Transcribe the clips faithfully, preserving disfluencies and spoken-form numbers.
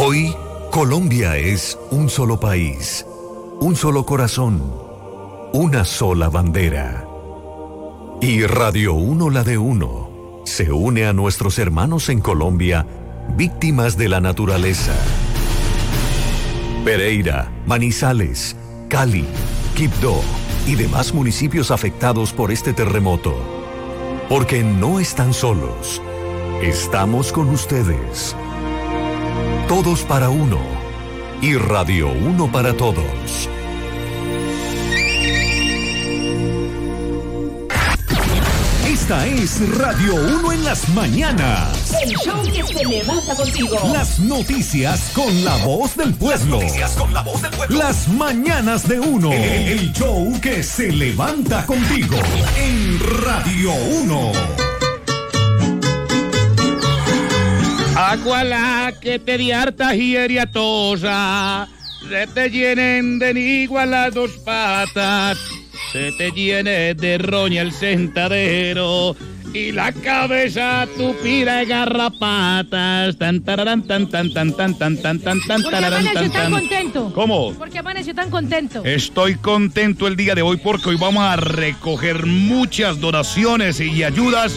Hoy, Colombia es un solo país, un solo corazón, una sola bandera. Y Radio Uno, la de uno, se une a nuestros hermanos en Colombia, víctimas de la naturaleza. Pereira, Manizales, Cali, Quibdó y demás municipios afectados por este terremoto. Porque no están solos, estamos con ustedes. Todos para uno y Radio Uno para todos. Esta es Radio Uno en las mañanas. El show que se levanta contigo. Las noticias con la voz del pueblo. Las noticias con la voz del pueblo. Las mañanas de Uno. El, el show que se levanta contigo. En Radio Uno. Acuala que te di harta hieriatosa, se te llenen de nigua las dos patas, se te llene de roña el sentadero y la cabeza tupida de garrapatas. Tan tararán, tan tan tan tan tan tan tan tan ¿Por qué tararán, amaneció tan, tan tan. contento? ¿Cómo? ¿Por qué amaneció tan contento? Estoy contento el día de hoy porque hoy vamos a recoger muchas donaciones y ayudas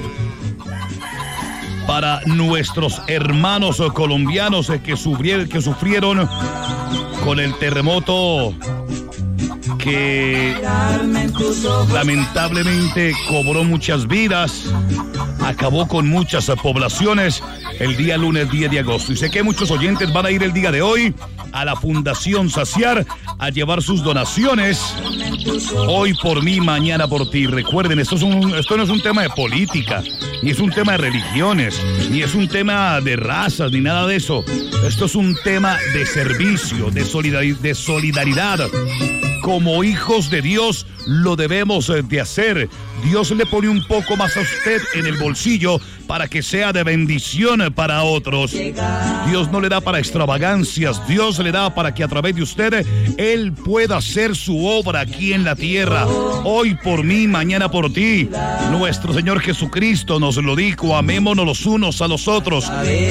para nuestros hermanos colombianos que sufrieron, que sufrieron con el terremoto que lamentablemente cobró muchas vidas, acabó con muchas poblaciones el día lunes diez de agosto. Y sé que muchos oyentes van a ir el día de hoy a la Fundación Saciar a llevar sus donaciones. Hoy por mí, mañana por ti. Recuerden, esto, es un, esto no es un tema de política, ni es un tema de religiones, ni es un tema de razas, ni nada de eso. Esto es un tema de servicio, de solidar- de solidaridad. Como hijos de Dios lo debemos de hacer. Dios le pone un poco más a usted en el bolsillo para que sea de bendición para otros. Dios no le da para extravagancias, Dios le da para que a través de usted Él pueda hacer su obra aquí en la tierra. Hoy por mí, mañana por ti. Nuestro Señor Jesucristo nos lo dijo, amémonos los unos a los otros.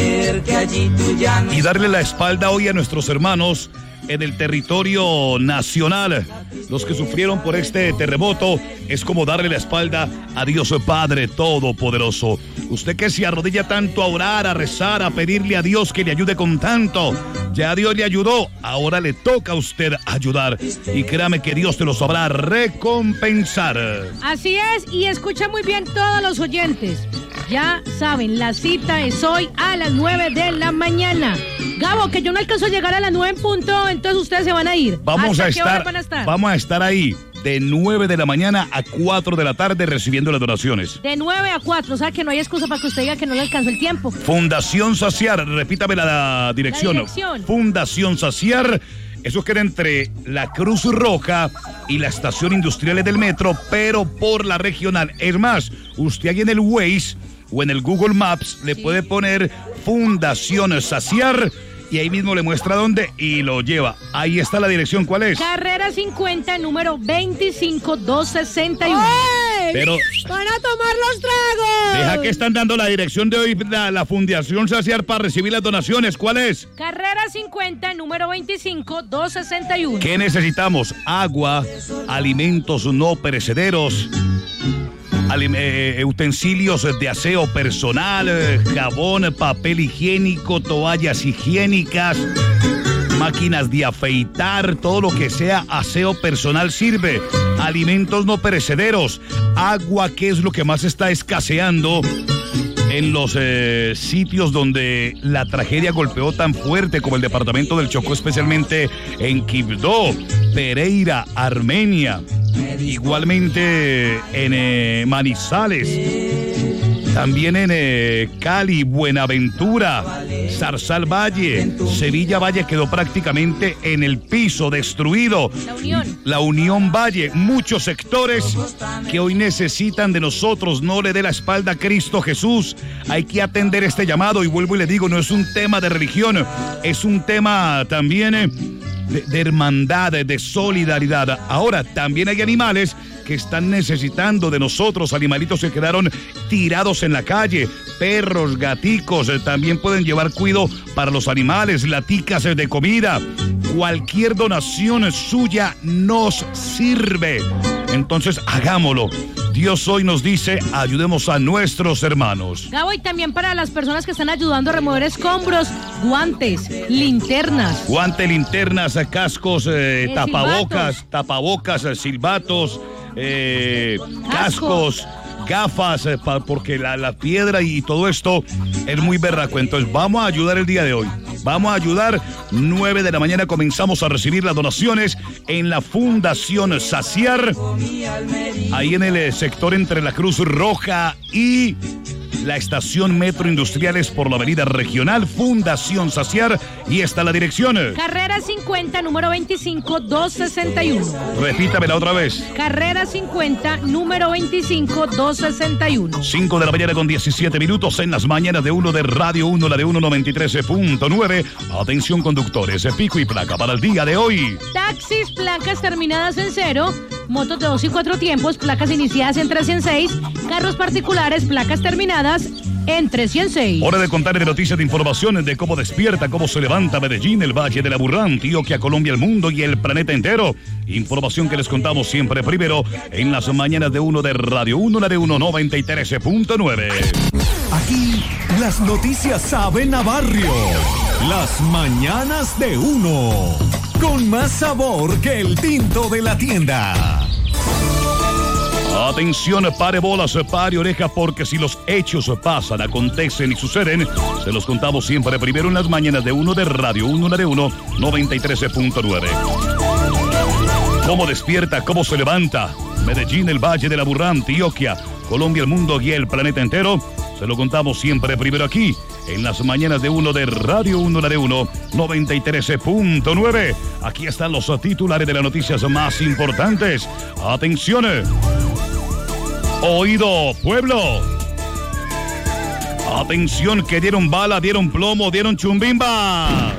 Y darle la espalda hoy a nuestros hermanos en el territorio nacional. Los que sufrieron por este terremoto es como darle la espalda a Dios Padre Todopoderoso. Usted que se arrodilla tanto a orar, a rezar, a pedirle a Dios que le ayude con tanto. Ya Dios le ayudó, ahora le toca a usted ayudar. Y créame que Dios te lo sabrá recompensar. Así es, y escucha muy bien todos los oyentes. Ya saben, la cita es hoy a las nueve de la mañana. Gabo, que yo no alcanzo a llegar a las nueve en punto, entonces ustedes se van a ir. Vamos ¿Hasta a qué estar, hora van a estar? vamos a estar ahí de nueve de la mañana a cuatro de la tarde recibiendo las donaciones. De nueve a cuatro, o sea que no hay excusa para que usted diga que no le alcanzó el tiempo. Fundación Saciar, repítame la, la dirección. La dirección. Fundación Saciar, eso queda entre la Cruz Roja y la estación industrial del metro, pero por la regional. Es más, usted ahí en el Waze o en el Google Maps le Sí. puede poner Fundación Saciar y ahí mismo le muestra dónde y lo lleva. Ahí está la dirección, ¿cuál es? Carrera cincuenta, número veinticinco doscientos sesenta y uno. ¡Ey! Pero ¡Van a tomar los tragos! deja que están dando la dirección de hoy, la, la Fundación Saciar para recibir las donaciones. ¿Cuál es? Carrera cincuenta, número veinticinco doscientos sesenta y uno. ¿Qué necesitamos? Agua, alimentos no perecederos, alim- eh, utensilios de aseo personal, eh, jabón, papel higiénico, toallas higiénicas, máquinas de afeitar, todo lo que sea aseo personal sirve. Alimentos no perecederos, agua, que es lo que más está escaseando en los eh, sitios donde la tragedia golpeó tan fuerte como el departamento del Chocó, especialmente en Quibdó, Pereira, Armenia, igualmente en eh, Manizales, también en eh, Cali, Buenaventura, Zarzal Valle, Sevilla Valle quedó prácticamente en el piso, destruido. La Unión. La Unión Valle, muchos sectores que hoy necesitan de nosotros. No le dé la espalda a Cristo Jesús. Hay que atender este llamado y vuelvo y le digo, no es un tema de religión, es un tema también eh, de, de hermandad, de solidaridad. Ahora, también hay animales que están necesitando de nosotros, animalitos que quedaron tirados en la calle, perros, gaticos, eh, también pueden llevar cuidado para los animales, laticas de comida. Cualquier donación suya nos sirve. Entonces hagámoslo. Dios hoy nos dice, ayudemos a nuestros hermanos. Gabo, y también para las personas que están ayudando a remover escombros, guantes, linternas. Guantes, linternas, cascos, eh, Eh, tapabocas, silbatos. tapabocas, eh, silbatos, eh, cascos, gafas, eh, pa- porque la, la piedra y todo esto es muy berraco. Entonces vamos a ayudar el día de hoy. Vamos a ayudar. nueve de la mañana comenzamos a recibir las donaciones en la Fundación Saciar, ahí en el eh, sector entre la Cruz Roja y la estación Metro Industriales por la avenida regional, Fundación Saciar, y está la dirección. Carrera cincuenta, número veinticinco, doscientos sesenta y uno. Repítamela otra vez. Carrera cincuenta, número veinticinco, doscientos sesenta y uno. cinco de la mañana con diecisiete minutos en las mañanas de uno de Radio uno, la de uno noventa y tres punto nueve. Atención conductores, pico y placa para el día de hoy. Taxis, placas terminadas en cero, motos de dos y cuatro tiempos, placas iniciadas en trescientos seis, carros particulares, placas terminadas en trescientos seis. Hora de contar de noticias, de informaciones de cómo despierta, cómo se levanta Medellín, el Valle de la Aburrá, Antioquia, Colombia, el mundo y el planeta entero. Información que les contamos siempre primero en las mañanas de uno de Radio uno, la de uno noventa y tres punto nueve. Aquí las noticias saben a barrio. Las mañanas de uno. Con más sabor que el tinto de la tienda. Atención, pare bolas, pare oreja, porque si los hechos pasan, acontecen y suceden, se los contamos siempre primero en las mañanas de uno de Radio uno, la de uno noventa y tres punto nueve. ¿Cómo despierta? ¿Cómo se levanta? Medellín, el Valle de la Aburrá, Antioquia, Colombia, el mundo y el planeta entero. Se lo contamos siempre primero aquí, en las mañanas de uno de Radio uno, la de uno noventa y tres punto nueve. Aquí están los titulares de las noticias más importantes. Atención. Oído, pueblo. Atención, que dieron bala, dieron plomo, dieron chumbimba.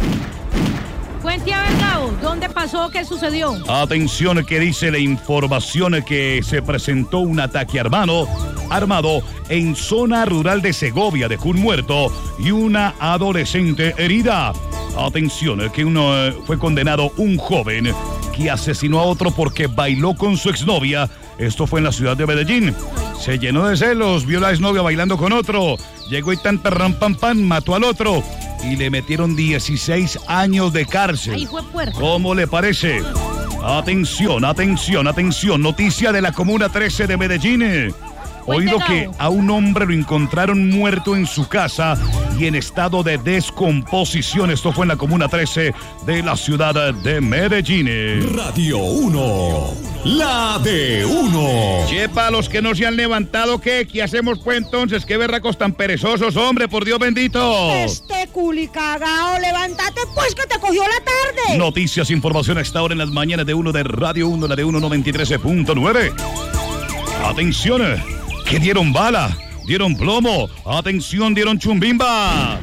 Cuente a ver, Gabo, ¿dónde pasó? ¿Qué sucedió? Atención, que dice la información que se presentó un ataque armado, armado en zona rural de Segovia, dejó un muerto y una adolescente herida. Atención, que uno eh, fue condenado un joven que asesinó a otro porque bailó con su exnovia. Esto fue en la ciudad de Medellín. Se llenó de celos, vio a la exnovia bailando con otro. Llegó y tan ram pam pam, mató al otro. Y le metieron dieciséis años de cárcel. Ahí fue puerco. ¿Cómo le parece? Atención, atención, atención. Noticia de la Comuna trece de Medellín. Oído que a un hombre lo encontraron muerto en su casa y en estado de descomposición. Esto fue en la Comuna trece de la ciudad de Medellín. Radio uno, la de uno. Chepa, los que no se han levantado, ¿qué? ¿Qué hacemos pues entonces? ¿Qué berracos tan perezosos, hombre? Por Dios bendito. Este culicagao, levántate pues que te cogió la tarde. Noticias, información a esta hora en las mañanas de uno de Radio uno, la de uno noventa y tres punto nueve. Atención, que dieron bala, dieron plomo, atención, dieron chumbimba.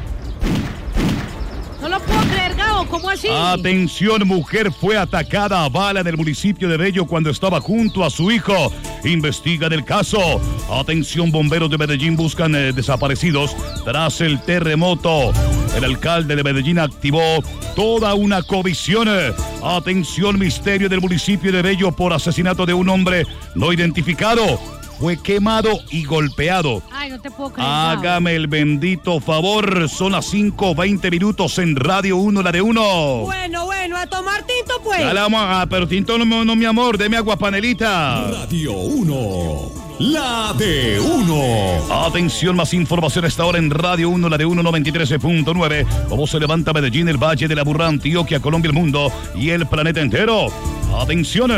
No lo puedo creer, Gabo, ¿cómo así? Atención, mujer fue atacada a bala en el municipio de Bello cuando estaba junto a su hijo. Investigan el caso. Atención, bomberos de Medellín buscan eh, desaparecidos tras el terremoto. El alcalde de Medellín activó toda una comisión. Atención, misterio del municipio de Bello por asesinato de un hombre no identificado. Fue quemado y golpeado. Ay, no te puedo creer, Gabo. Hágame el bendito favor. Son las cinco veinte minutos en Radio uno, la de uno. Bueno, bueno, a tomar tinto pues. Ya la vamos a... Pero tinto no, no, mi amor. Deme agua panelita. Radio uno, la de uno. Atención, más información a esta hora en Radio uno, la de uno noventa y tres punto nueve. Cómo se levanta Medellín, el Valle de la Aburrá, Antioquia, Colombia, el mundo y el planeta entero. Atención.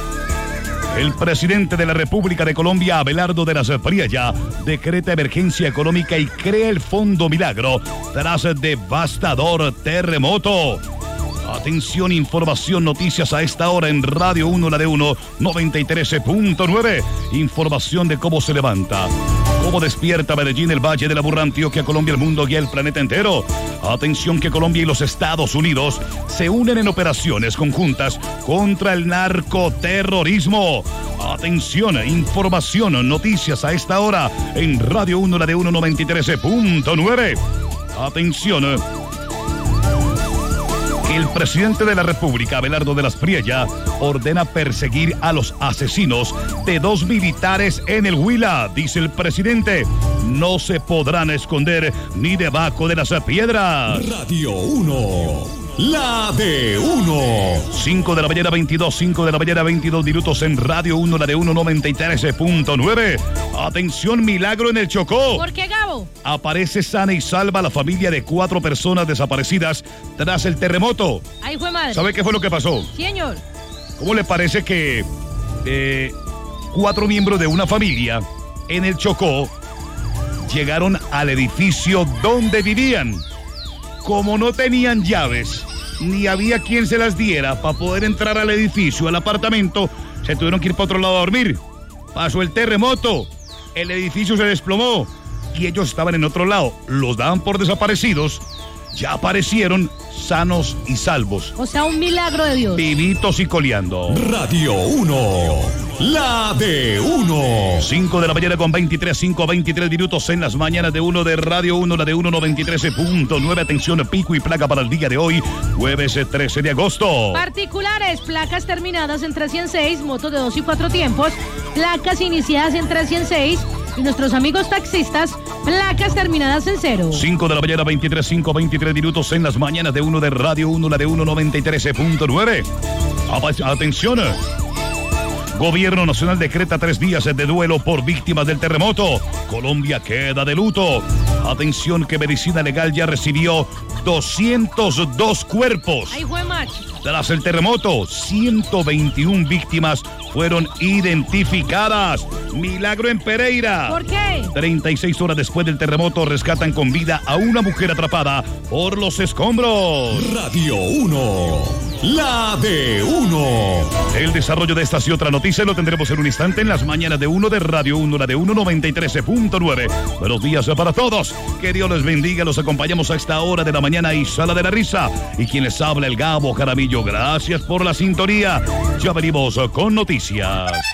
El presidente de la República de Colombia, Abelardo de la Espriella, decreta emergencia económica y crea el Fondo Milagro tras devastador terremoto. Atención, información, noticias a esta hora en Radio uno, la de uno noventa y tres punto nueve. Información de cómo se levanta, Cómo despierta Medellín, el Valle de la Burra, Antioquia, Colombia, el mundo y el planeta entero. Atención que Colombia y los Estados Unidos se unen en operaciones conjuntas contra el narcoterrorismo. Atención, información, noticias a esta hora en Radio uno, la de uno noventa y tres punto nueve. Atención. El presidente de la República, Abelardo de las Priella, ordena perseguir a los asesinos de dos militares en el Huila. Dice el presidente, no se podrán esconder ni debajo de las piedras. Radio uno, la de uno. cinco de la mañana veintidós, cinco de la mañana veintidós minutos en Radio uno, la de uno noventa y tres punto nueve. Atención, milagro en el Chocó. ¿Por qué, Gabo? Aparece sana y salva la familia de cuatro personas desaparecidas tras el terremoto. Ahí fue madre. ¿Sabe qué fue lo que pasó? Sí, señor. ¿Cómo le parece que eh, cuatro miembros de una familia en el Chocó llegaron al edificio donde vivían? Como no tenían llaves, ni había quien se las diera para poder entrar al edificio, al apartamento, se tuvieron que ir para otro lado a dormir. Pasó el terremoto, el edificio se desplomó y ellos estaban en otro lado. Los daban por desaparecidos, ya aparecieron sanos y salvos. O sea, un milagro de Dios. Vivitos y coleando. Radio uno, la de uno. cinco de la mañana con veintitrés, cinco veintitrés minutos en las mañanas de uno de Radio uno, la de uno noventa y tres punto nueve. Atención, pico y placa para el día de hoy, jueves trece de agosto. Particulares, placas terminadas en trescientos seis, motos de dos y cuatro tiempos, placas iniciadas en trescientos seis. Y nuestros amigos taxistas, placas terminadas en cero. cinco de la mañana, veintitrés, cinco veintitrés minutos en las mañanas de uno de Radio uno, la de uno noventa y tres punto nueve. Atención. Gobierno Nacional decreta tres días de duelo por víctimas del terremoto. Colombia queda de luto. Atención que Medicina Legal ya recibió doscientos dos cuerpos. Ahí fue macho. Tras el terremoto, ciento veintiuna víctimas fueron identificadas. Milagro en Pereira. ¿Por qué? treinta y seis horas después del terremoto rescatan con vida a una mujer atrapada por los escombros. Radio uno, la de uno. El desarrollo de estas y otras noticias lo tendremos en un instante en las mañanas de uno de Radio uno, la de uno noventa y tres punto nueve. Buenos días para todos. Que Dios les bendiga. Los acompañamos a esta hora de la mañana y Sala de la Risa. Y quien les habla, el Gabo Jaramillo. Gracias por la sintonía. Ya venimos con noticias.